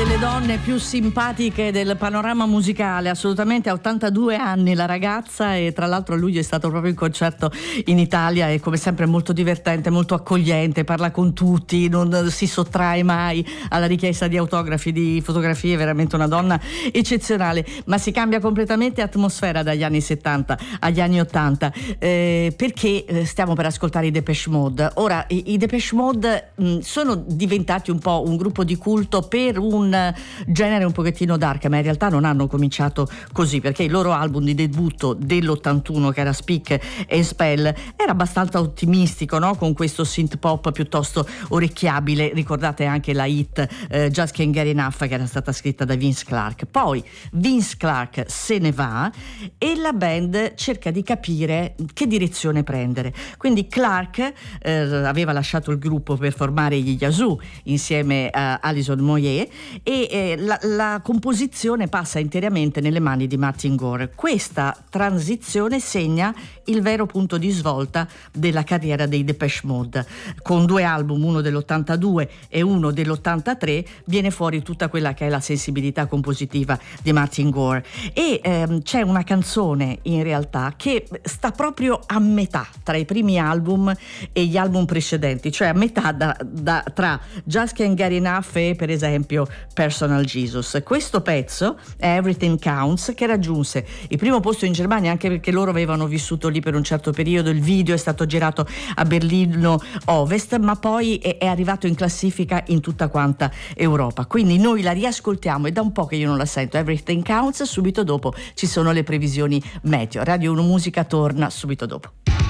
delle donne più simpatiche del panorama musicale, assolutamente. Ha 82 anni la ragazza e tra l'altro a luglio è stato proprio in concerto in Italia, e come sempre molto divertente, molto accogliente, parla con tutti, non si sottrae mai alla richiesta di autografi, di fotografie, veramente una donna eccezionale. Ma si cambia completamente atmosfera dagli anni 70 agli anni 80, perché stiamo per ascoltare i Depeche Mode. Ora, i Depeche Mode sono diventati un po' un gruppo di culto per un genere un pochettino dark, ma in realtà non hanno cominciato così, perché il loro album di debutto dell'81, che era Speak and Spell, era abbastanza ottimistico, no? Con questo synth pop piuttosto orecchiabile. Ricordate anche la hit Just Can't Get Enough, che era stata scritta da Vince Clarke. Poi Vince Clarke se ne va e la band cerca di capire che direzione prendere. Quindi Clarke aveva lasciato il gruppo per formare gli Yazoo insieme a Alison Moyet, e la composizione passa interamente nelle mani di Martin Gore. Questa transizione segna il vero punto di svolta della carriera dei Depeche Mode. Con 2 album, uno dell'82 e uno dell'83, viene fuori tutta quella che è la sensibilità compositiva di Martin Gore, e c'è una canzone in realtà che sta proprio a metà tra i primi album e gli album precedenti, cioè a metà tra Just Can't Get Enough e per esempio Personal Jesus. Questo pezzo è Everything Counts, che raggiunse il primo posto in Germania, anche perché loro avevano vissuto lì per un certo periodo. Il video è stato girato a Berlino Ovest, ma poi è arrivato in classifica in tutta quanta Europa. Quindi noi la riascoltiamo, e da un po' che io non la sento, Everything Counts. Subito dopo ci sono le previsioni meteo. Radio 1 Musica torna subito dopo.